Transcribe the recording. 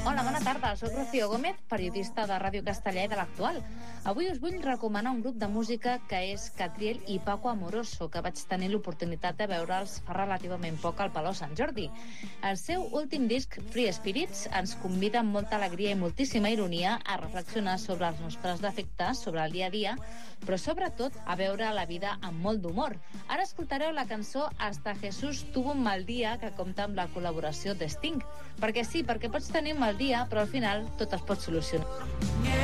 Hola, bona tarda. Soc Rocío Gómez, periodista de Ràdio Castellà i de l'Actual. Avui us vull recomanar un grup de música que és Catriel i Paco Amoroso, que vaig tenir l'oportunitat de veure'ls fa relativament poc al Palau Sant Jordi. El seu últim disc, Free Spirits, ens convida amb molta alegria i moltíssima ironia a reflexionar sobre els nostres defectes, sobre el dia a dia, però sobretot a veure la vida amb molt d'humor. Ara escoltareu la cançó Hasta Jesús tuvo un mal día, que compta amb la col·laboració de Sting. Perquè sí, perquè pots tenir un mal dia, però al final tot es pot solucionar.